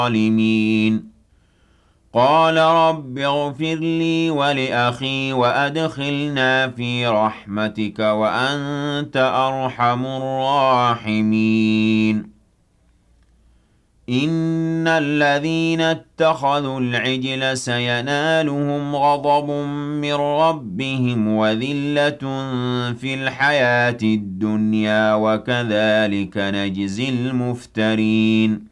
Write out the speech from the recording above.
الظالمين قال رب اغفر لي ولأخي وأدخلنا في رحمتك وأنت أرحم الراحمين إن الذين اتخذوا العجل سينالهم غضب من ربهم وذلة في الحياة الدنيا وكذلك نجزي المفترين